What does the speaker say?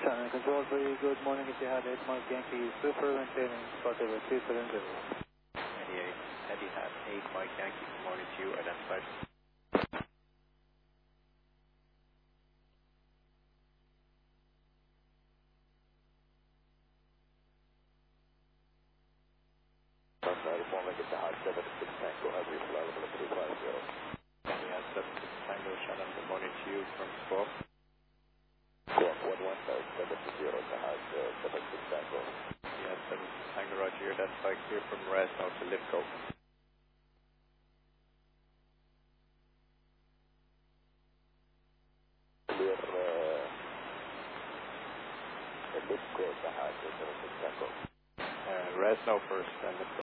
Channel Control for you. Good morning. If you had 8 Mark Yankee Super maintaining spot over 370. Eddie had 8 Mike Yankee. Good morning to you. Identified. Tango, have you fly level 250. Eddie had 76 Tango. Shannon, good morning to you from Squawk. Squawk 115, 70 Tahad, 76 Tango. Eddie had 76 Tango, roger. You're identified clear from Res now to Lipco. Clear, Lipco, Tahad, 76 Tango. Res now first and Lipco.